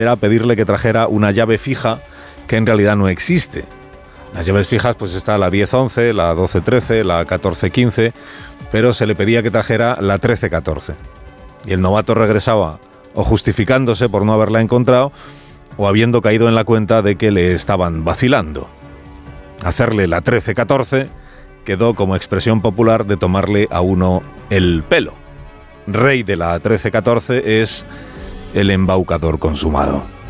era pedirle que trajera una llave fija que en realidad no existe. Las llaves fijas, pues está la 10-11, la 12-13, la 14-15, pero se le pedía que trajera la 13-14. Y el novato regresaba o justificándose por no haberla encontrado o habiendo caído en la cuenta de que le estaban vacilando. Hacerle la 13-14 quedó como expresión popular de tomarle a uno el pelo. Rey de la 13-14 es el embaucador consumado.